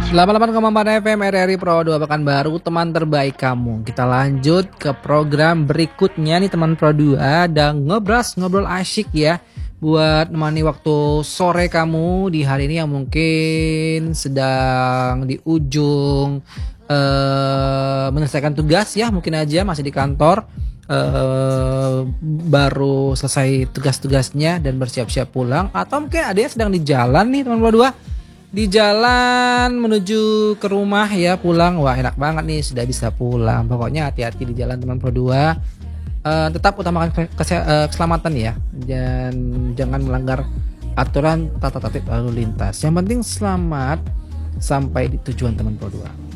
88,4 FM RRI Pro 2 Pekanbaru, teman terbaik kamu. Kita lanjut ke program berikutnya nih teman Pro 2. Ada ngobrol asyik ya, buat nemani waktu sore kamu di hari ini yang mungkin sedang di ujung menyelesaikan tugas ya, mungkin aja masih di kantor, baru selesai tugas-tugasnya dan bersiap-siap pulang, atau mungkin ada yang sedang di jalan nih teman Pro 2, di jalan menuju ke rumah ya, pulang. Wah, enak banget nih, sudah bisa pulang. Pokoknya hati-hati di jalan teman Pro 2. Tetap utamakan keselamatan ya, dan jangan melanggar aturan tata tertib lalu lintas. Yang penting selamat sampai di tujuan teman Pro 2.